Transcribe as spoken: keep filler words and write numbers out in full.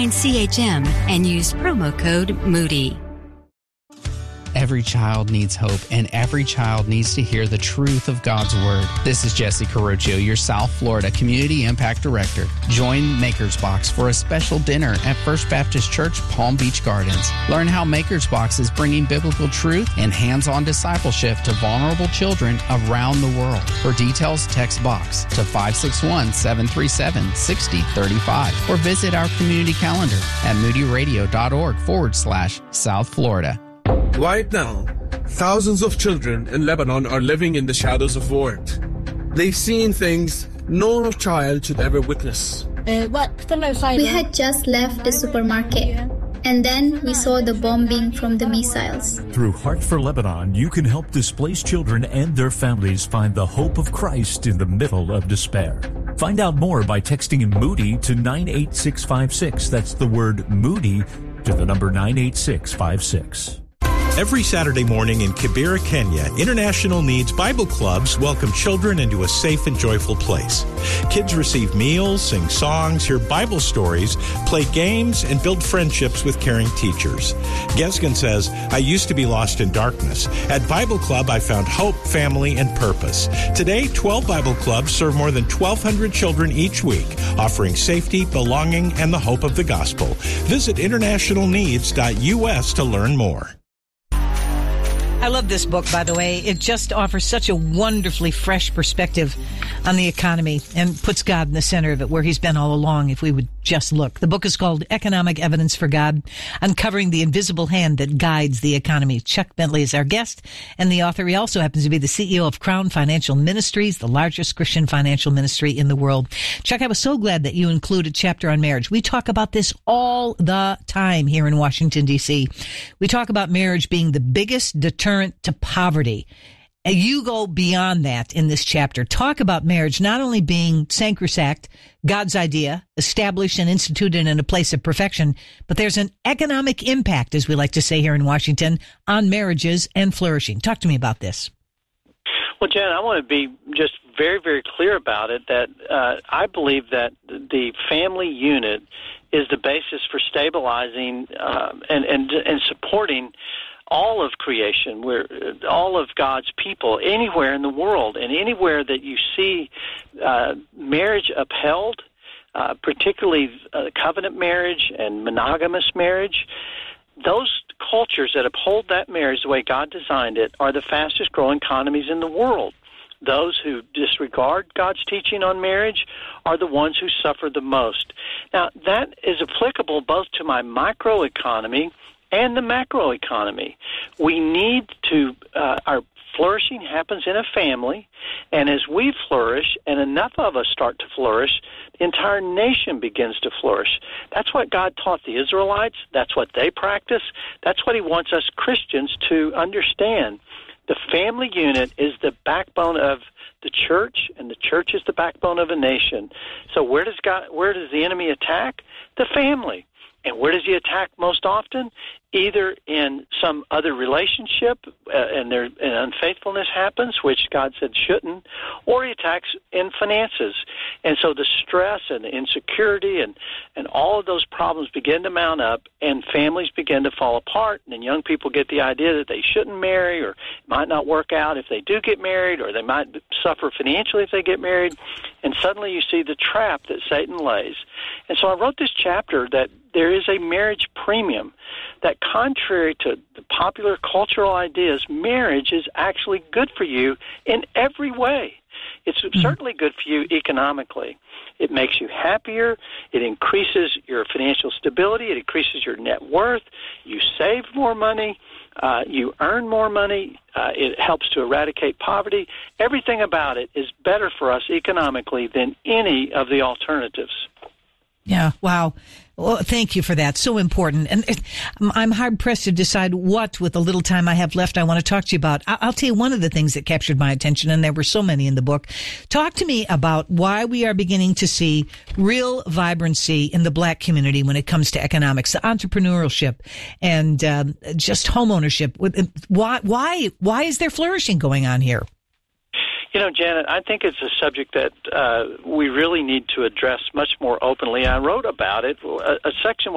nine C H M and use promo code Moody. Every child needs hope, and every child needs to hear the truth of God's Word. This is Jesse Carocchio, your South Florida Community Impact Director. Join Maker's Box for a special dinner at First Baptist Church, Palm Beach Gardens. Learn how Maker's Box is bringing biblical truth and hands-on discipleship to vulnerable children around the world. For details, text BOX to five six one, seven three seven, six zero three five or visit our community calendar at moodyradio.org forward slash South Florida. Right now, thousands of children in Lebanon are living in the shadows of war. They've seen things no child should ever witness. We had just left the supermarket, and then we saw the bombing from the missiles. Through Heart for Lebanon, you can help displaced children and their families find the hope of Christ in the middle of despair. Find out more by texting Moody to nine eight six five six. That's the word Moody to the number nine eight six five six. Every Saturday morning in Kibera, Kenya, International Needs Bible Clubs welcome children into a safe and joyful place. Kids receive meals, sing songs, hear Bible stories, play games, and build friendships with caring teachers. Gesgen says, I used to be lost in darkness. At Bible Club, I found hope, family, and purpose. Today, twelve Bible Clubs serve more than twelve hundred children each week, offering safety, belonging, and the hope of the gospel. Visit international needs dot U S to learn more. I love this book, by the way. It just offers such a wonderfully fresh perspective on the economy and puts God in the center of it, where he's been all along, if we would just look. The book is called Economic Evidence for God, Uncovering the Invisible Hand That Guides the Economy. Chuck Bentley is our guest, and the author. He also happens to be the C E O of Crown Financial Ministries, the largest Christian financial ministry in the world. Chuck, I was so glad that you included a chapter on marriage. We talk about this all the time here in Washington, D C. We talk about marriage being the biggest deterrent to poverty. And you go beyond that in this chapter. Talk about marriage not only being sacrosanct, God's idea, established and instituted in a place of perfection, but there's an economic impact, as we like to say here in Washington, on marriages and flourishing. Talk to me about this. Well, Jen, I want to be just very, very clear about it, that uh, I believe that the family unit is the basis for stabilizing uh, and, and, and supporting all of creation, where all of God's people, anywhere in the world, and anywhere that you see uh, marriage upheld, uh, particularly uh, covenant marriage and monogamous marriage, those cultures that uphold that marriage the way God designed it are the fastest growing economies in the world. Those who disregard God's teaching on marriage are the ones who suffer the most. Now, that is applicable both to my microeconomy and the macroeconomy. We need to, uh, our flourishing happens in a family, and as we flourish, and enough of us start to flourish, the entire nation begins to flourish. That's what God taught the Israelites. That's what they practice. That's what he wants us Christians to understand. The family unit is the backbone of the church, and the church is the backbone of a nation. So where does God, where does the enemy attack? The family. And where does he attack most often? Either in some other relationship uh, and, there, and unfaithfulness happens, which God said shouldn't, or he attacks in finances. And so the stress and the insecurity and, and all of those problems begin to mount up, and families begin to fall apart, and then young people get the idea that they shouldn't marry, or it might not work out if they do get married, or they might suffer financially if they get married, and suddenly you see the trap that Satan lays. And so I wrote this chapter that there is a marriage premium, that contrary to the popular cultural ideas, marriage is actually good for you in every way. It's mm-hmm. certainly good for you economically. It makes you happier. It increases your financial stability. It increases your net worth. You save more money. Uh, you earn more money. Uh, it helps to eradicate poverty. Everything about it is better for us economically than any of the alternatives. Yeah, wow. Well, thank you for that. So important. And I'm hard-pressed to decide what, with the little time I have left, I want to talk to you about. I'll tell you one of the things that captured my attention, and there were so many in the book. Talk to me about why we are beginning to see real vibrancy in the black community when it comes to economics, entrepreneurship, and uh, just home ownership. Why, why, why is there flourishing going on here? You know, Janet, I think it's a subject that uh, we really need to address much more openly. I wrote about it. A, a section